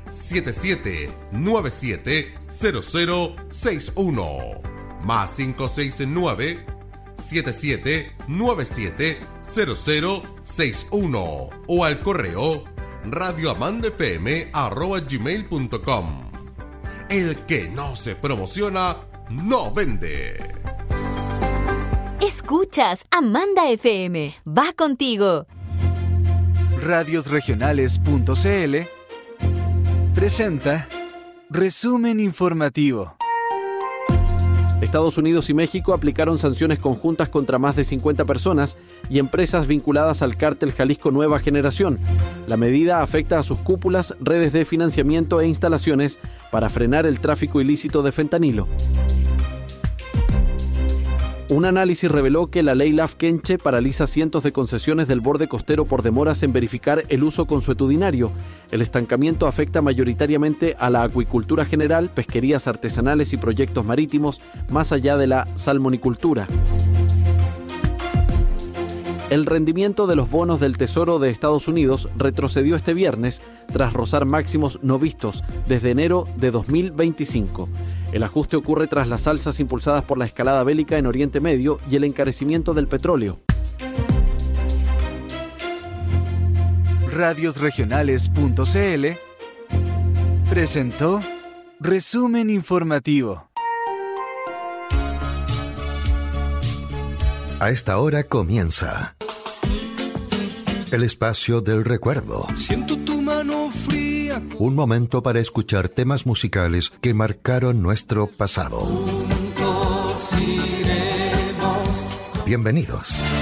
569-7797-0061. Más 569-7797-0061. O al correo radioamandafm@gmail.com. El que no se promociona, no vende. Escuchas Amanda FM. Va contigo. Radiosregionales.cl presenta Resumen Informativo. Estados Unidos y México aplicaron sanciones conjuntas contra más de 50 personas y empresas vinculadas al cártel Jalisco Nueva Generación. La medida afecta a sus cúpulas, redes de financiamiento e instalaciones para frenar el tráfico ilícito de fentanilo. Un análisis reveló que la ley Lafkenche paraliza cientos de concesiones del borde costero por demoras en verificar el uso consuetudinario. El estancamiento afecta mayoritariamente a la acuicultura general, pesquerías artesanales y proyectos marítimos, más allá de la salmonicultura. El rendimiento de los bonos del Tesoro de Estados Unidos retrocedió este viernes tras rozar máximos no vistos desde enero de 2025. El ajuste ocurre tras las alzas impulsadas por la escalada bélica en Oriente Medio y el encarecimiento del petróleo. Radiosregionales.cl presentó Resumen Informativo. A esta hora comienza el espacio del recuerdo. Siento tu mano fría. Un momento para escuchar temas musicales que marcaron nuestro pasado. Juntos iremos. Bienvenidos.